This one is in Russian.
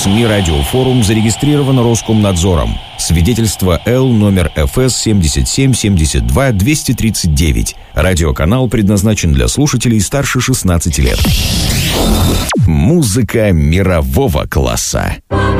СМИ «Радиофорум» зарегистрировано Роскомнадзором. Свидетельство Л номер ФС 7772-239. Радиоканал предназначен для слушателей старше 16 лет. Музыка мирового класса.